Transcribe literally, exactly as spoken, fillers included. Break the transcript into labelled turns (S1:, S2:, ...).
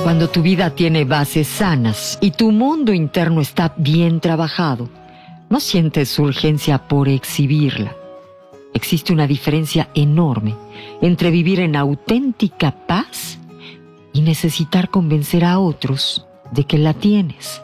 S1: Cuando tu vida tiene bases sanas y tu mundo interno está bien trabajado, no sientes urgencia por exhibirla. Existe una diferencia enorme entre vivir en auténtica paz y necesitar convencer a otros de que la tienes.